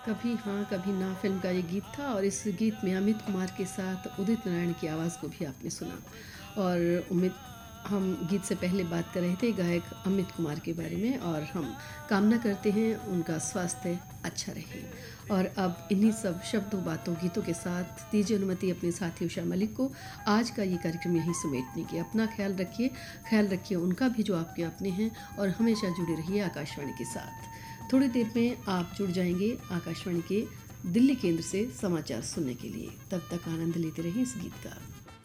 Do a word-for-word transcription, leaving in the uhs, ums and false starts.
कभी हाँ कभी ना फिल्म का ये गीत था और इस गीत में अमित कुमार के साथ उदित नारायण की आवाज़ को भी आपने सुना। और उम्मीद हम गीत से पहले बात कर रहे थे गायक अमित कुमार के बारे में और हम कामना करते हैं उनका स्वास्थ्य अच्छा रहे। और अब इन्हीं सब शब्दों बातों गीतों के साथ दीजिए अनुमति अपने साथी उषा मलिक को आज का ये कार्यक्रम यहीं समेटने की। अपना ख्याल रखिए, ख्याल रखिए उनका भी जो आपके अपने हैं और हमेशा जुड़े रहिए आकाशवाणी के साथ। थोड़ी देर में आप जुड़ जाएंगे आकाशवाणी के दिल्ली केंद्र से समाचार सुनने के लिए। तब तक आनंद लेते रहिए इस गीत का।